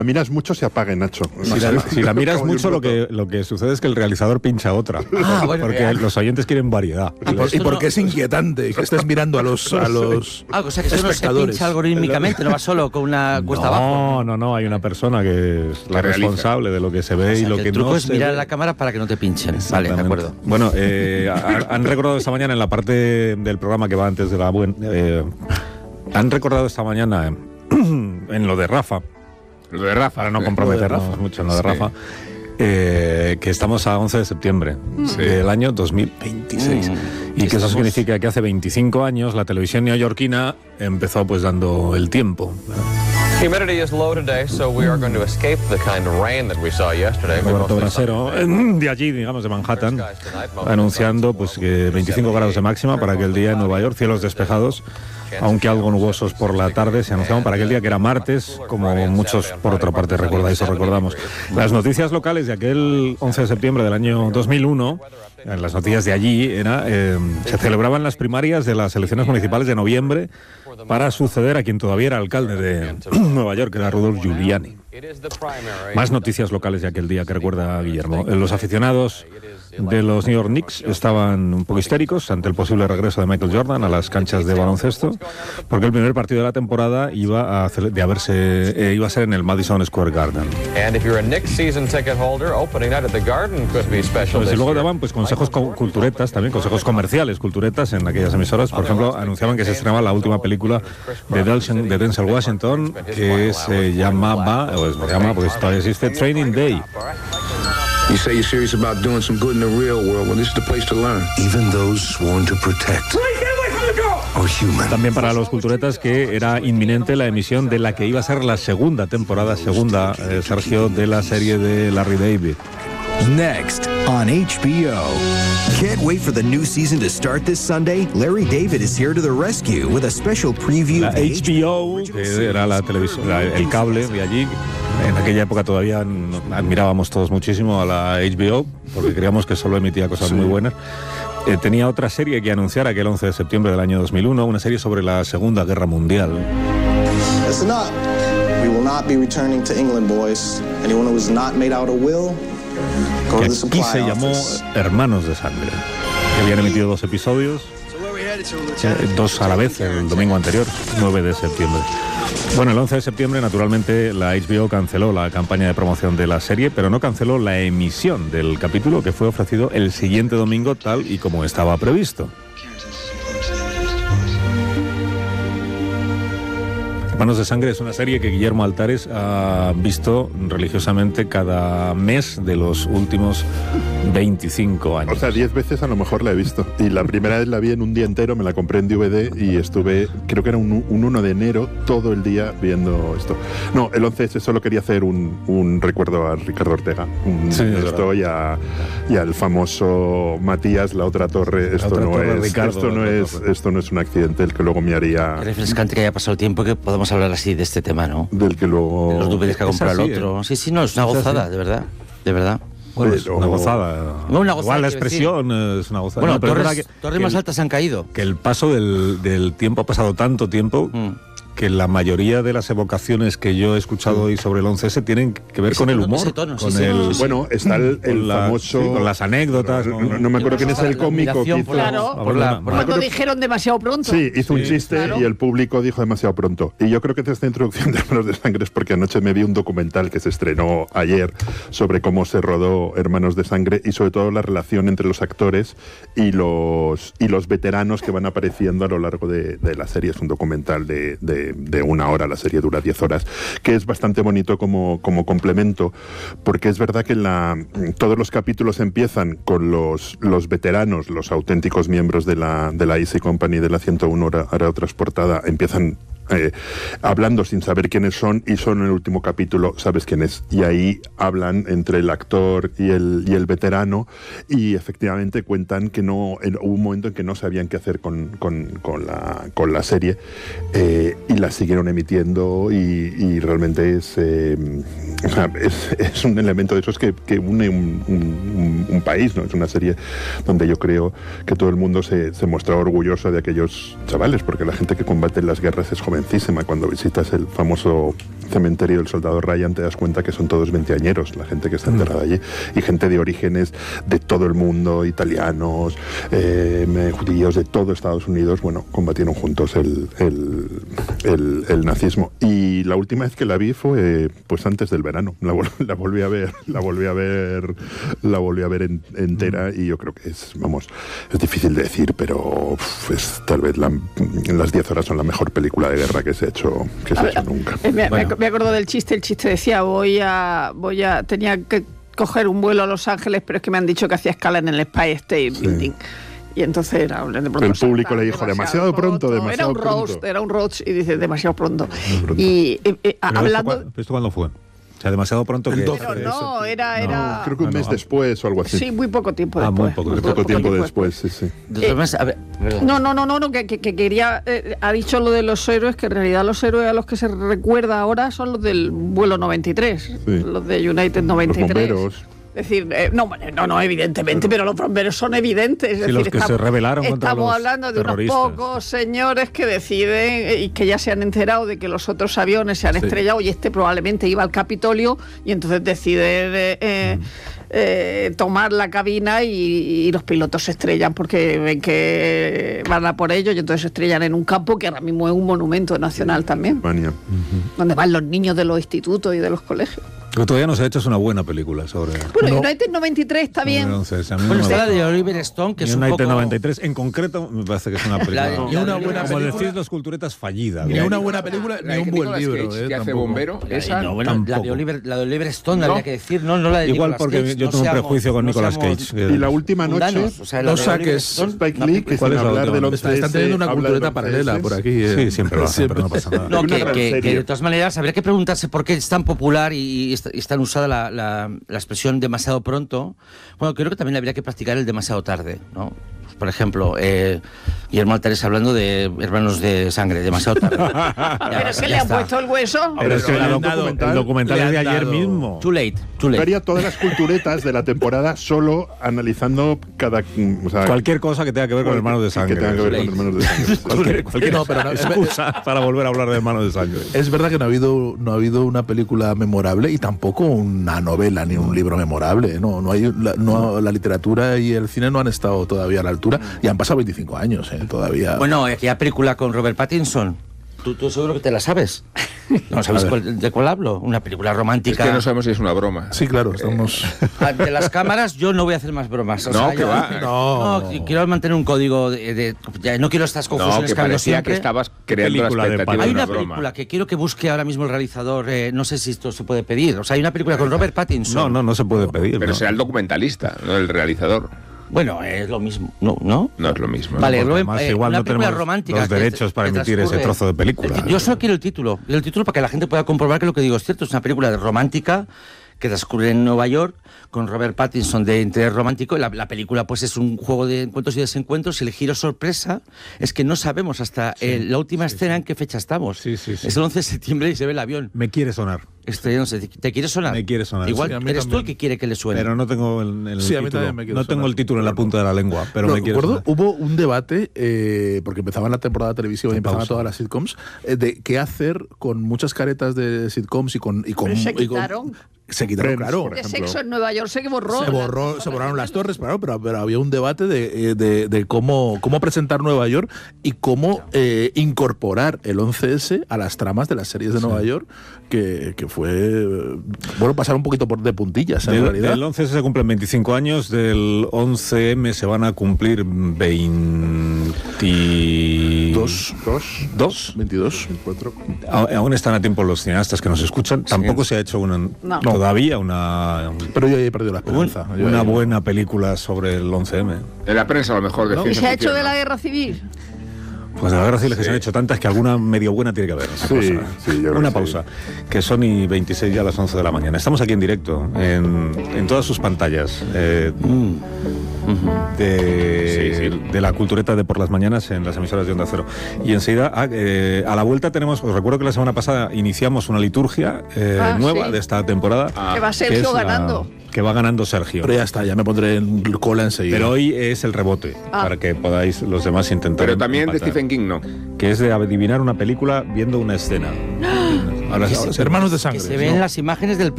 la miras mucho se apague, Nacho. Si la miras mucho, lo que sucede es que el realizador pincha otra. Bueno, porque los oyentes quieren variedad. Y porque es inquietante que estés mirando a los o sea, que eso no se pincha algorítmicamente, no va solo con una cuesta abajo. No, hay una persona que es la responsable de lo que se ve y lo que no se ve. El truco es mirar a la cámara para que no te pinchen. Vale, de acuerdo. Bueno, han recordado esta mañana en la parte del programa que va antes de la han recordado esta mañana en lo de Rafa, para no comprometernos mucho en lo de Rafa, que estamos a 11 de septiembre del año 2026 y que eso significa que hace 25 años la televisión neoyorquina empezó pues dando el tiempo. Humidity is low today, so we are going to escape the kind of rain that we saw yesterday. Roberto Brasero, de allí, digamos, de Manhattan, anunciando pues que 25 grados de máxima para aquel día en Nueva York, cielos despejados, aunque algo nubosos por la tarde, se anunciaban para aquel día que era martes, como muchos por otra parte recordáis o recordamos. Las noticias locales de aquel 11 de septiembre del año 2001, en las noticias de allí, se celebraban las primarias de las elecciones municipales de noviembre para suceder a quien todavía era alcalde de Nueva York, que era Rudolph Giuliani. Más noticias locales de aquel día que recuerda Guillermo. Los aficionados de los New York Knicks estaban un poco histéricos ante el posible regreso de Michael Jordan a las canchas de baloncesto, porque el primer partido de la temporada iba a ser en el Madison Square Garden. Pues, y luego daban pues consejos culturetas, también consejos comerciales, culturetas en aquellas emisoras. Por ejemplo, anunciaban que se estrenaba la última película de Denzel Washington, que se llama, porque todavía existe, Training Day. You say you're serious about doing some good in the real world. Well, this is the place to learn. Even those sworn to protect are human. También para los culturetas que era inminente la emisión de la que iba a ser la segunda temporada, Sergio, de la serie de Larry David. Next on HBO. Can't wait for the new season to start this Sunday? Larry David is here to the rescue with a special preview. La HBO, que era la televisión, el cable de allí. En aquella época todavía admirábamos todos muchísimo a la HBO porque creíamos que solo emitía cosas muy buenas. Tenía otra serie que anunciar aquel 11 de septiembre del año 2001, una serie sobre la Segunda Guerra Mundial. Listen up. We will not be returning to England, boys. Anyone who was not made out a will, go to the supply office. Aquí se llamó Hermanos de Sangre. Que habían emitido 2 episodios, 2 a la vez el domingo anterior, 9 de septiembre. Bueno, el 11 de septiembre, naturalmente, la HBO canceló la campaña de promoción de la serie, pero no canceló la emisión del capítulo, que fue ofrecido el siguiente domingo tal y como estaba previsto. Hermanos de Sangre es una serie que Guillermo Altares ha visto religiosamente cada mes de los últimos 25 años. O sea, 10 veces a lo mejor la he visto. Y la primera vez la vi en un día entero, me la compré en DVD y estuve, creo que era un 1 de enero, todo el día viendo esto. No, el 11 solo quería hacer un recuerdo a Ricardo Ortega. Y al famoso Matías, la otra torre. Esto no es un accidente el que luego me haría... Qué refrescante que haya pasado el tiempo que podemos hablar así de este tema, ¿no? Del que luego... De los DVDs que ha comprado el otro. Sí, no, es una gozada, de verdad. Bueno, es una gozada. Igual la expresión es una gozada. Bueno, torres más altas han caído. Que el paso del tiempo, ha pasado tanto tiempo... que la mayoría de las evocaciones que yo he escuchado hoy sobre el 11S tienen que ver con el humor. Bueno, está el famoso... con las anécdotas. No me acuerdo quién es el cómico que hizo... Claro, cuando dijeron demasiado pronto. Sí, hizo un chiste y el público dijo demasiado pronto. Y yo creo que esta introducción de Hermanos de Sangre es porque anoche me vi un documental que se estrenó ayer sobre cómo se rodó Hermanos de Sangre y sobre todo la relación entre los actores y los veteranos que van apareciendo a lo largo de la serie. Es un documental de 1 hora, la serie dura 10 horas, que es bastante bonito como complemento, porque es verdad que todos los capítulos empiezan con los veteranos, los auténticos miembros de la Easy Company, de la 101 hora transportada, empiezan hablando sin saber quiénes son, y son en el último capítulo sabes quién es, y ahí hablan entre el actor y el veterano, y efectivamente cuentan que hubo un momento en que no sabían qué hacer con la serie, y la siguieron emitiendo, y realmente es un elemento de esos que une un país, ¿no? Es una serie donde yo creo que todo el mundo se muestra orgulloso de aquellos chavales, porque la gente que combate en las guerras es joven jovencísima. Cuando visitas el famoso cementerio del soldado Ryan te das cuenta que son todos veinteañeros, la gente que está enterrada allí, y gente de orígenes de todo el mundo, italianos, judíos de todo Estados Unidos, bueno, combatieron juntos el nazismo. Y la última vez que la vi fue pues antes del verano. La volví a ver entera, y yo creo que es difícil de decir, pero es tal vez las 10 horas son la mejor película de guerra que se ha hecho nunca. Me acuerdo del chiste. El chiste decía, tenía que coger un vuelo a Los Ángeles, pero es que me han dicho que hacía escala en el Empire State Building. Y entonces el público le dijo demasiado pronto. Era un roach y dice demasiado pronto. Y hablando... ¿Esto cuándo fue? O sea, demasiado pronto. Pero no, era... Creo que un mes después o algo así. Sí, muy poco tiempo después. Muy poco tiempo después, sí. Que quería... ha dicho lo de los héroes, que en realidad los héroes a los que se recuerda ahora son los del vuelo 93, los de United 93. Los bomberos. Es decir, no, evidentemente, pero los bomberos son evidentes. Es decir, los que se rebelaron contra los estamos hablando de unos pocos señores que deciden y que ya se han enterado de que los otros aviones se han estrellado y este probablemente iba al Capitolio y entonces decide tomar la cabina y los pilotos se estrellan porque ven que van a por ellos y entonces se estrellan en un campo que ahora mismo es un monumento nacional también. Donde van los niños de los institutos y de los colegios. Lo que todavía no se ha hecho es una buena película sobre... Bueno, United 93 está bien. Está la de Oliver Stone, que es un United poco... 93, en concreto, me parece que es una película... Como decís los culturetas, fallida. Ni una buena película, ni un buen libro. ¿Qué hace bombero? La de Oliver Stone, habría que decir, no la de igual Nicolas porque Cage, yo tengo un prejuicio con Nicolas Cage. Y la última noche, no saques Spike Lee, que sin hablar del 11S... Están teniendo una cultureta paralela por aquí. Sí, siempre lo hacen, pero no pasa nada. No, que de todas maneras habría que preguntarse por qué es tan popular y es tan usada la expresión demasiado pronto. Bueno, creo que también habría que practicar el demasiado tarde, ¿no? Por ejemplo, Guillermo Altares hablando de Hermanos de Sangre, demasiado tarde. ¿Pero es que le han puesto el hueso? Pero es que el documental es de ayer mismo. Too late. Yo haría todas las culturetas de la temporada solo analizando cada... cualquier cosa que tenga que ver con Hermanos de Sangre. Que tenga que ver con Hermanos de Sangre. Cualquier excusa para volver a hablar de Hermanos de Sangre. Es verdad que no ha habido una película memorable y tampoco una novela ni un libro memorable. La literatura y el cine no han estado todavía a la altura y han pasado 25 años todavía. Bueno, aquella película con Robert Pattinson, tú seguro que te la sabes. ¿No sabes de cuál hablo? Una película romántica. Es que no sabemos si es una broma. Sí, claro, estamos... De las cámaras yo no voy a hacer más bromas. No, quiero mantener un código no quiero estas confusiones que parecía que estabas creando la expectativa. Hay una película que quiero que busque ahora mismo el realizador, no sé si esto se puede pedir. O sea, hay una película con Robert Pattinson. No se puede pedir. Pero será el documentalista, no el realizador. Bueno, es lo mismo, ¿no? No es lo mismo. Vale, igual no tenemos romántica los derechos para emitir ese trozo de película. Yo solo quiero el título para que la gente pueda comprobar que lo que digo es cierto. Es una película romántica que transcurre en Nueva York con Robert Pattinson de interés romántico. La película pues es un juego de encuentros y desencuentros y el giro sorpresa es que no sabemos hasta la última escena en qué fecha estamos. Es el 11 de septiembre y se ve el avión. Me quiere sonar. ¿Te quiere sonar? Me quiere sonar. Igual eres tú el que quiere que le suene. Pero no tengo el título. No tengo el título en la punta de la lengua, pero me quiere sonar. Hubo un debate, porque empezaba la temporada televisiva y empezaban todas las sitcoms, de qué hacer con muchas caretas de sitcoms y con se quitaron, claro. De Sexo en Nueva York se borró. Se borraron las torres, claro, pero había un debate de cómo presentar Nueva York y cómo incorporar el 11S a las tramas de las series de Nueva York, que fue, pasar un poquito de puntillas, en realidad. Del 11S se cumplen 25 años, del 11M se van a cumplir 22. 24. Aún están a tiempo los cineastas que nos escuchan. Tampoco se ha hecho todavía una... Pero yo ya he perdido la esperanza. Una buena película sobre el 11M. En la prensa a lo mejor. ¿Y se ha hecho de la guerra civil? Pues de la guerra civil que se han hecho tantas que alguna medio buena tiene que haber. Una pausa. Que son y 26 ya a las 11 de la mañana. Estamos aquí en directo, en todas sus pantallas. De la cultureta de por las mañanas en las emisoras de Onda Cero. Y enseguida, a la vuelta tenemos, os recuerdo que la semana pasada iniciamos una liturgia nueva de esta temporada. Que va Sergio ganando. que va ganando Sergio. Pero ya está, ya me pondré en cola enseguida. Pero hoy es el rebote, para que podáis los demás intentar. Pero también empatar. de Stephen King, ¿no? Que es de adivinar una película viendo una escena. Hermanos de Sangre. Que se ven las imágenes del